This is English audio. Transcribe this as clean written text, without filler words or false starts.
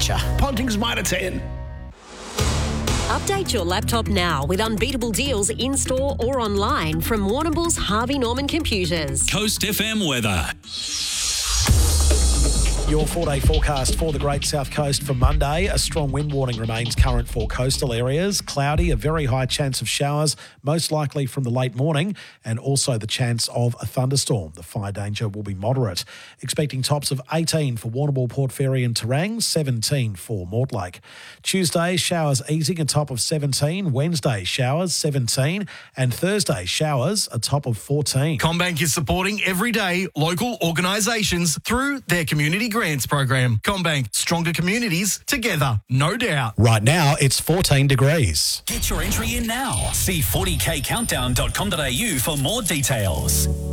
Archer. Ponting's Mitre 10. Update your laptop now with unbeatable deals in-store or online from Warrnambool's Harvey Norman Computers. Coast FM weather. Your 4-day forecast for the Great South Coast for Monday. A strong wind warning remains current for coastal areas. Cloudy, a very high chance of showers, most likely from the late morning, and also the chance of a thunderstorm. The fire danger will be moderate. Expecting tops of 18 for Warrnambool, Port Fairy and Terang, 17 for Mortlake. Tuesday, showers easing, a top of 17. Wednesday, showers, 17. And Thursday, showers, a top of 14. CommBank is supporting everyday local organisations through their community grants program. CommBank, stronger communities together, no doubt. Right now, it's 14 degrees. Get your entry in now. See 40kcountdown.com.au for more details.